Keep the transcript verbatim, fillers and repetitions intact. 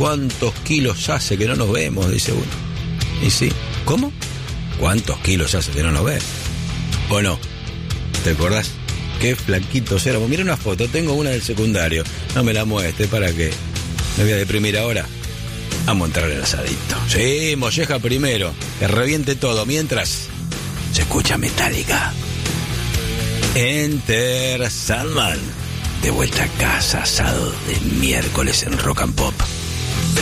¿cuántos kilos hace que no nos vemos? Dice uno. Y sí, ¿cómo? ¿Cuántos kilos hace que no nos ves? ¿O no? ¿Te acordás? Qué flaquitos éramos. Mira una foto, tengo una del secundario. No me la muestre, ¿para qué? Me voy a deprimir ahora. Vamos a entrar el asadito. Sí, molleja primero, que reviente todo. Mientras, se escucha Metallica. Enter Sandman. De vuelta a casa, asado de miércoles en Rock and Pop.